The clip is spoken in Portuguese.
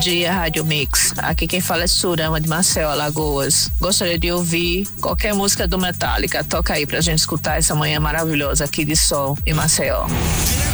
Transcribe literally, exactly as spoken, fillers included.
dia, Rádio Mix. Aqui quem fala é Surama de Maceió, Alagoas. Gostaria de ouvir qualquer música do Metallica. Toca aí pra gente escutar essa manhã maravilhosa aqui de sol em Maceió.